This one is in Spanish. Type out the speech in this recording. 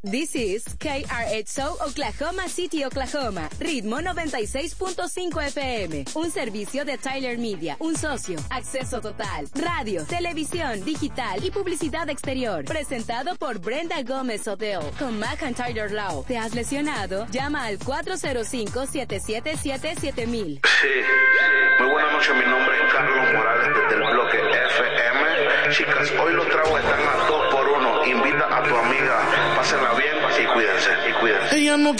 This is KRXO Oklahoma City, Oklahoma. Ritmo 96.5 FM. Un servicio de Tyler Media. Un socio. Acceso total. Radio, televisión, digital y publicidad exterior. Presentado por Brenda Gómez Hotel. Con McIntyre Law. ¿Te has lesionado? Llama al 405-777-7000. Sí. Muy buenas noches. Mi nombre es Carlos Morales